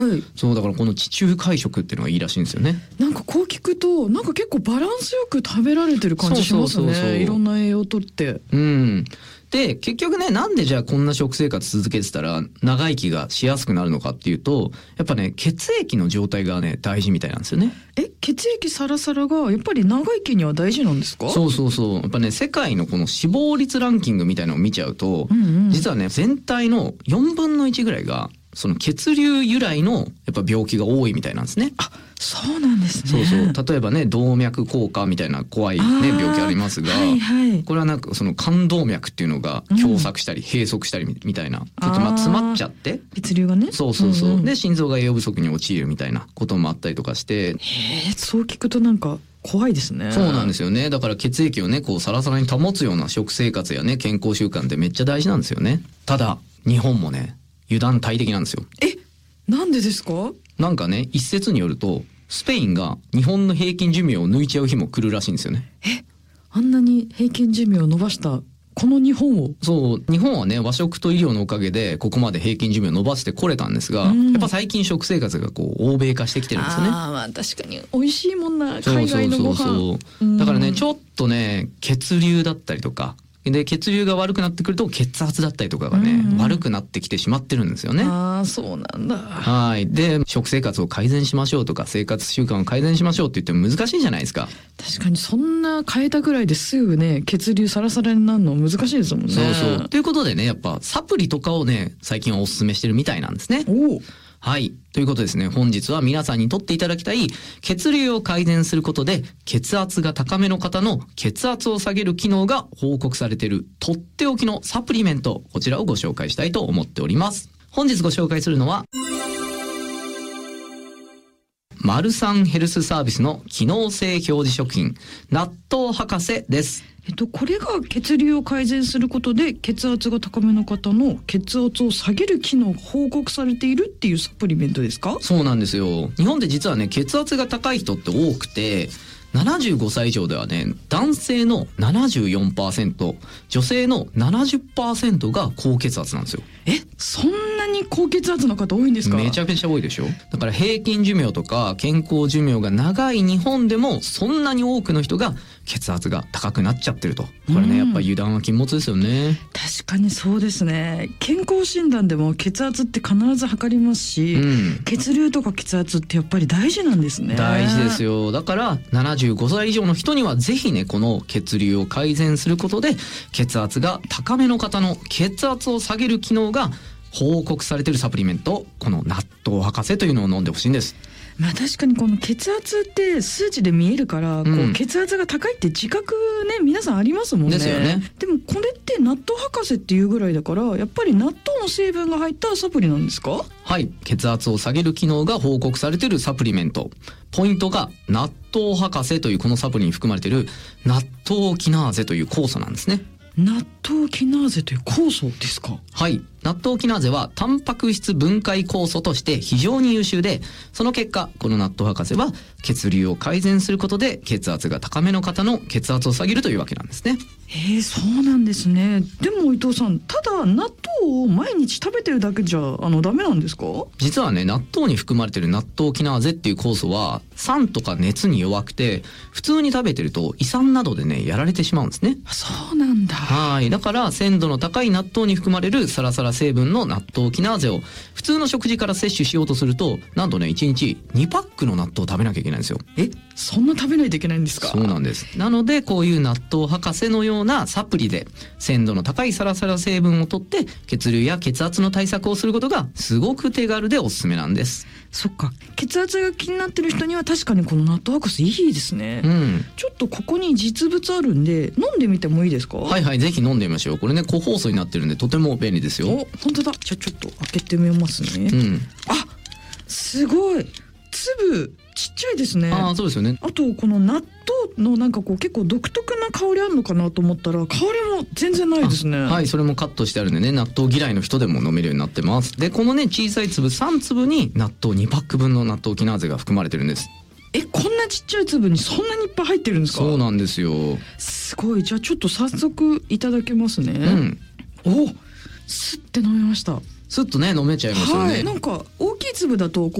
はい、 そうだからこの地中海食っていうのがいいらしいんですよね。 なんかこう聞くとなんか結構バランスよく食べられてる感じしますね。いろんな栄養をとって。 で結局ね、なんでじゃあこんな食生活続けてたら長生きがしやすくなるのかっていうと、やっぱね血液の状態がね大事みたいなんですよね。 血液サラサラがやっぱり長生きには大事なんですか？ そうやっぱね世界のこの死亡率ランキングみたいなのを見ちゃうと、実はね全体の4分の1ぐらいがその血流由来のやっぱ病気が多いみたいなんですね。 そうなんですね。 例えばね動脈硬化みたいな怖いね病気ありますが、これはなんかその冠動脈っていうのが狭窄したり閉塞したりみたいな、ちょっと詰まっちゃって血流がね、 で心臓が栄養不足に陥るみたいなこともあったりとかして、 そう聞くとなんか怖いですね。 そうなんですよね。だから血液をねこうサラサラに保つような食生活やね健康習慣ってめっちゃ大事なんですよね。ただ日本もね油断大敵なんですよ。 なんでですか？ なんかね一説によるとスペインが日本の平均寿命を抜いちゃう日も来るらしいんですよね。 あんなに平均寿命を伸ばしたこの日本を。 日本はね和食と医療のおかげでここまで平均寿命を伸ばしてこれたんですが、やっぱ最近食生活がこう欧米化してきてるんですよね。 確かに美味しいもんな海外のご飯。 だからねちょっとね血流だったりとかで血流が悪くなってくると血圧だったりとかがね、悪くなってきてしまってるんですよね。 そうなんだ。 で食生活を改善しましょうとか生活習慣を改善しましょうって言っても難しいじゃないですか。 確かにそんな変えたぐらいですぐね血流サラサラになるの難しいですもんね。 ということでねやっぱサプリとかをね最近はおすすめしてるみたいなんですね。ということですね、本日は皆さんにとっていただきたい血流を改善することで血圧が高めの方の血圧を下げる機能が報告されているとっておきのサプリメント、こちらをご紹介したいと思っております。本日ご紹介するのはマルサンヘルスサービスの機能性表示食品納豆博士です。 これが血流を改善することで血圧が高めの方の血圧を下げる機能が報告されているっていうサプリメントですか？ そうなんですよ。日本で実はね血圧が高い人って多くて、75歳以上ではね男性の 74%、女性の 70% が高血圧なんですよ。 そんなに高血圧の方多いんですか？ めちゃめちゃ多いでしょ。だから平均寿命とか健康寿命が長い日本でもそんなに多くの人が血圧が高くなっちゃってると。これねやっぱ油断は禁物ですよね。 確かにそうですね。健康診断でも血圧って必ず測りますし、血流とか血圧ってやっぱり大事なんですね。 大事ですよ。だから75歳以上の人にはぜひねこの血流を改善することで血圧が高めの方の血圧を下げる機能が報告されているサプリメント、この納豆博士というのを飲んでほしいんです。 確かにこの血圧って数値で見えるから、こう血圧が高いって自覚ね皆さんありますもんね。 ですよね。 でもこれって納豆博士っていうぐらいだからやっぱり納豆の成分が入ったサプリなんですか？ 血圧を下げる機能が報告されているサプリメント、ポイントが納豆博士というこのサプリに含まれている納豆キナーゼという酵素なんですね。 納豆キナーゼという酵素ですか？ 納豆キナーゼはタンパク質分解酵素として非常に優秀で、その結果この納豆博士は血流を改善することで血圧が高めの方の血圧を下げるというわけなんですね。 そうなんですね。でも伊藤さん、ただ納豆を毎日食べてるだけじゃダメなんですか？ 実はね納豆に含まれている納豆キナーゼっていう酵素は酸とか熱に弱くて、普通に食べてると胃酸などでねやられてしまうんですね。 そうなんだ。 だから鮮度の高い納豆に含まれるサラサラ成分の納豆キナーゼを普通の食事から摂取しようとすると、なんとね1日2パックの納豆を食べなきゃいけないんですよ。 そんな食べないといけないんですか？ そうなんです。なのでこういう納豆博士のようなサプリで鮮度の高いサラサラ成分を取って血流や血圧の対策をすることがすごく手軽でおすすめなんです。 そっか、血圧が気になってる人には確かにこの納豆博士いいですね。ちょっとここに実物あるんで飲んでみてもいいですか？ ぜひ飲んでみましょう。これね個包装になってるんでとても便利ですよ。 本当だ。じゃあちょっと開けてみますね。すごい粒ちっちゃいですね。 そうですよね。 あとこの納豆のなんかこう結構独特な香りあるのかなと思ったら香りも全然ないですね。 それもカットしてあるんでね納豆嫌いの人でも飲めるようになってます。でこのね小さい粒3粒に納豆2パック分の納豆キナーゼが含まれてるんです。 こんなちっちゃい粒にそんなにいっぱい入ってるんですか？ そうなんですよ。 すごい。じゃあちょっと早速いただきますね。スッて飲みました。 スッとね飲めちゃいますよね。 なんか大きい粒だと